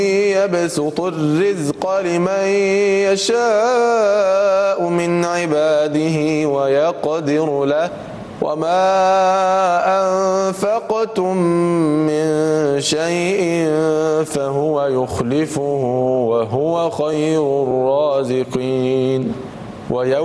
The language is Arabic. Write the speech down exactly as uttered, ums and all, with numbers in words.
يبسط الرزق لمن يشاء من عباده ويقدر له وما أنفقتم من شيء فهو يخلفه وهو خير الرازقين. ويوم